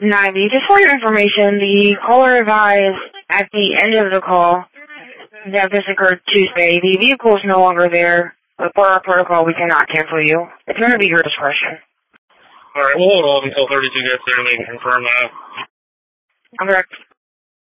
90. Just for your information, the caller advised at the end of the call that this occurred Tuesday. The vehicle is no longer there, but for our protocol, we cannot cancel you. It's going to be your discretion. Alright, we'll hold on until 32 gets there and they can confirm that. Correct.